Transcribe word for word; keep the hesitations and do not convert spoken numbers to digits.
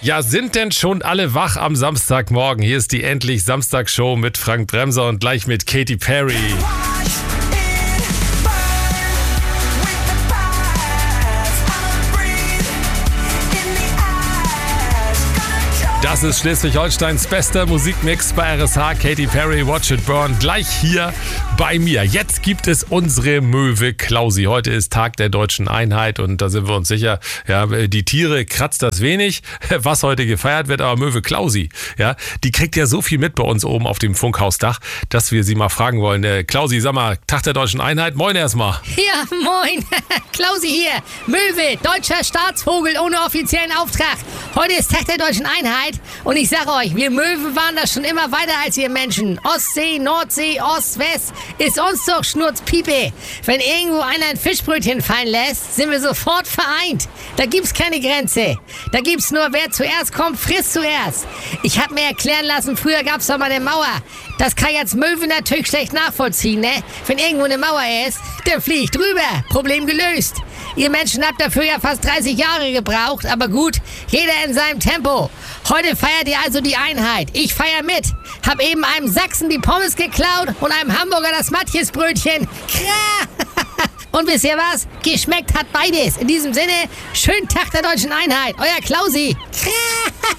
Ja, sind denn schon alle wach am Samstagmorgen? Hier ist die Endlich Samstagsshow mit Frank Bremser und gleich mit Katy Perry. Das ist Schleswig-Holsteins bester Musikmix bei R S H. Katy Perry, Watch It Burn, gleich hier bei mir. Jetzt gibt es unsere Möwe Klausi. Heute ist Tag der Deutschen Einheit und da sind wir uns sicher, ja, die Tiere kratzt das wenig, was heute gefeiert wird, aber Möwe Klausi, ja, die kriegt ja so viel mit bei uns oben auf dem Funkhausdach, dass wir sie mal fragen wollen. Äh, Klausi, sag mal, Tag der Deutschen Einheit, moin erstmal. Ja, moin, Klausi hier, Möwe, deutscher Staatsvogel ohne offiziellen Auftrag. Heute ist Tag der Deutschen Einheit. Und ich sag euch, wir Möwen waren da schon immer weiter als ihr Menschen. Ostsee, Nordsee, Ost, West, ist uns doch Schnurzpiepe. Wenn irgendwo einer ein Fischbrötchen fallen lässt, sind wir sofort vereint. Da gibt's keine Grenze. Da gibt's nur, wer zuerst kommt, frisst zuerst. Ich hab mir erklären lassen, früher gab's doch mal eine Mauer. Das kann jetzt Möwe natürlich schlecht nachvollziehen, ne? Wenn irgendwo eine Mauer ist, der fliegt drüber. Problem gelöst. Ihr Menschen habt dafür ja fast dreißig Jahre gebraucht, aber gut, jeder in seinem Tempo. Heute feiert ihr also die Einheit. Ich feier mit. Hab eben einem Sachsen die Pommes geklaut und einem Hamburger das Matjesbrötchen. Und wisst ihr was? Geschmeckt hat beides. In diesem Sinne, schönen Tag der Deutschen Einheit. Euer Klausi.